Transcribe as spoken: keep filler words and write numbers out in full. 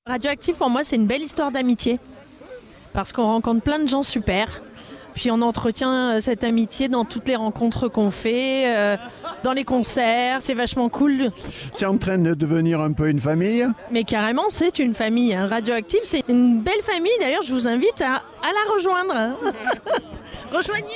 Radioactive, pour moi, c'est une belle histoire d'amitié. Parce qu'on rencontre plein de gens super. Puis on entretient cette amitié dans toutes les rencontres qu'on fait, euh, dans les concerts. C'est vachement cool. C'est en train de devenir un peu une famille. Mais carrément, c'est une famille. Hein. Radioactive, c'est une belle famille. D'ailleurs, je vous invite à, à la rejoindre. Rejoignez